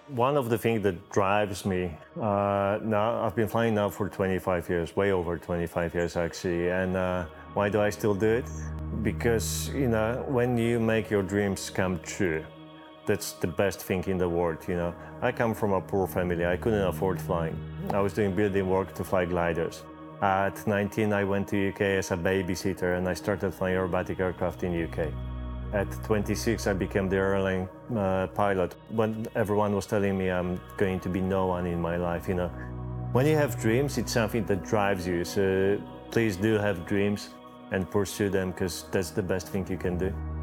One of the things that drives me, now I've been flying now for 25 years, way over 25 years actually. And why do I still do it? Because, when you make your dreams come true, that's the best thing in the world. I come from a poor family. I couldn't afford flying. I was doing building work to fly gliders. At 19, I went to UK as a babysitter and I started flying aerobatic aircraft in UK. At 26, I became the airline pilot. When everyone was telling me I'm going to be no one in my life, When you have dreams, it's something that drives you. So please do have dreams and pursue them because that's the best thing you can do.